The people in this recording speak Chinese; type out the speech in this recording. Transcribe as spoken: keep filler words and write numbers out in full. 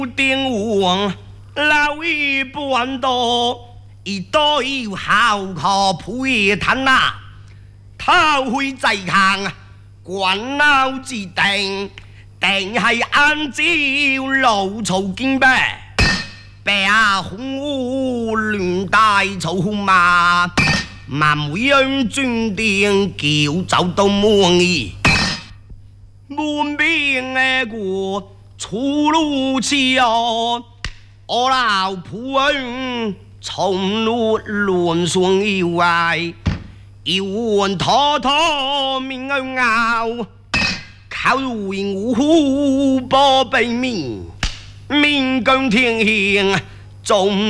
定王老一半多，一多有好可配谈呐，他会在行，官脑之定，定係按照老曹經唄。白紅烏亂大草嘛，萬每樣專定叫走到滿意，滿邊嘅過出路去哦，我老仆人從路亂順以外，要換拖拖面拗，靠為我保庇面。面更天險，總